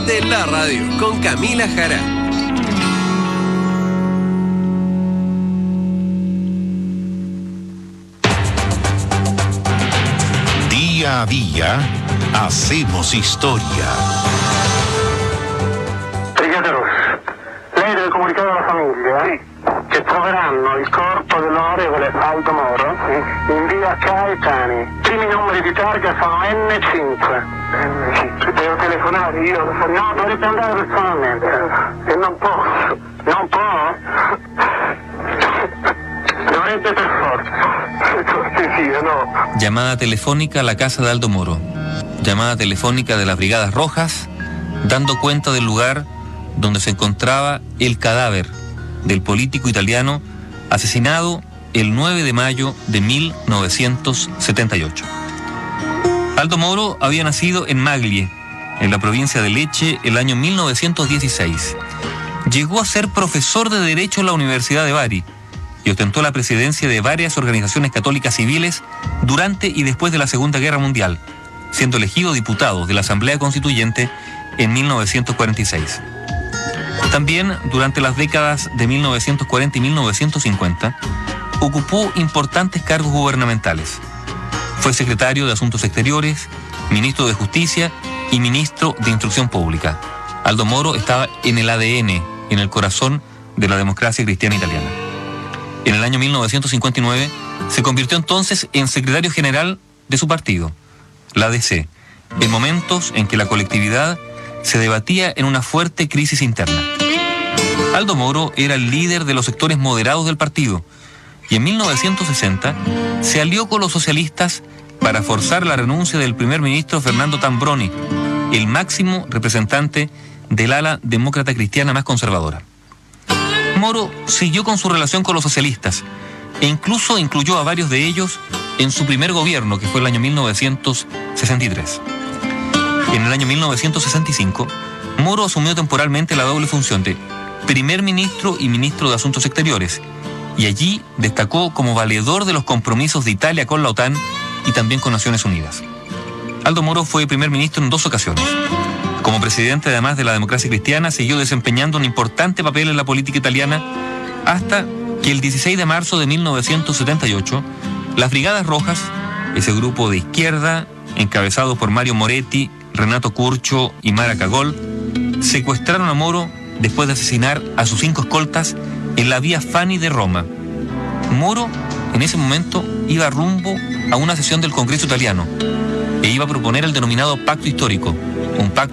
Prende la radio con Camila Jara. Día a día hacemos historia. Brigadier, lei deve comunicare alla famiglia che troveranno il corpo dell'onorevole Aldo Moro in via Caetani. I primi numeri di targa sono N5. Devo telefonare io? No, dovete andare personalmente. E non posso. Non può? Dovrebbe per forza. Cortesia, no. Llamada telefónica a la casa de Aldo Moro. Llamada telefónica de las Brigadas Rojas, dando cuenta del lugar donde se encontraba el cadáver del político italiano asesinado el 9 de mayo de 1978. Aldo Moro había nacido en Maglie, en la provincia de Lecce, el año 1916. Llegó a ser profesor de Derecho en la Universidad de Bari y ostentó la presidencia de varias organizaciones católicas civiles durante y después de la Segunda Guerra Mundial, siendo elegido diputado de la Asamblea Constituyente en 1946. También, durante las décadas de 1940 y 1950, ocupó importantes cargos gubernamentales. Fue secretario de Asuntos Exteriores, ministro de Justicia y ministro de Instrucción Pública. Aldo Moro estaba en el ADN, en el corazón de la democracia cristiana italiana. En el año 1959 se convirtió entonces en secretario general de su partido, la ADC, en momentos en que la colectividad se debatía en una fuerte crisis interna. Aldo Moro era el líder de los sectores moderados del partido y en 1960 se alió con los socialistas para forzar la renuncia del primer ministro Fernando Tambroni, el máximo representante del ala demócrata cristiana más conservadora. Moro siguió con su relación con los socialistas e incluso incluyó a varios de ellos en su primer gobierno, que fue el año 1963. En el año 1965, Moro asumió temporalmente la doble función de primer ministro y ministro de Asuntos Exteriores, y allí destacó como valedor de los compromisos de Italia con la OTAN y también con Naciones Unidas. Aldo Moro fue primer ministro en 2 ocasiones. Como presidente, además de la democracia cristiana, siguió desempeñando un importante papel en la política italiana hasta que el 16 de marzo de 1978, las Brigadas Rojas, ese grupo de izquierda, encabezado por Mario Moretti, Renato Curcio y Mara Cagol, secuestraron a Moro después de asesinar a sus 5 escoltas en la vía Fani de Roma. Moro, en ese momento, iba rumbo a una sesión del Congreso italiano e iba a proponer el denominado Pacto Histórico, un pacto